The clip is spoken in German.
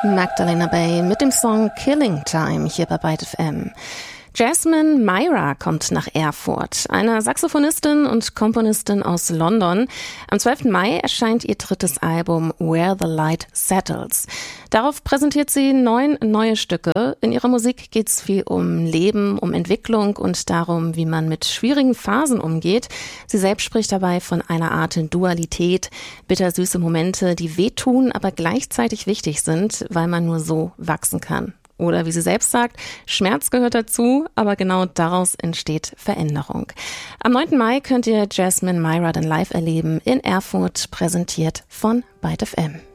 Magdalena Bay mit dem Song Killing Time hier bei Byte FM. Jasmine Myra kommt nach Erfurt, eine Saxophonistin und Komponistin aus London. Am 12. Mai erscheint ihr drittes Album Where the Light Settles. Darauf präsentiert sie 9 neue Stücke. In ihrer Musik geht es viel um Leben, um Entwicklung und darum, wie man mit schwierigen Phasen umgeht. Sie selbst spricht dabei von einer Art Dualität, bittersüße Momente, die wehtun, aber gleichzeitig wichtig sind, weil man nur so wachsen kann. Oder wie sie selbst sagt, Schmerz gehört dazu, aber genau daraus entsteht Veränderung. Am 9. Mai könnt ihr Jasmine Myra dann live erleben in Erfurt, präsentiert von Byte FM.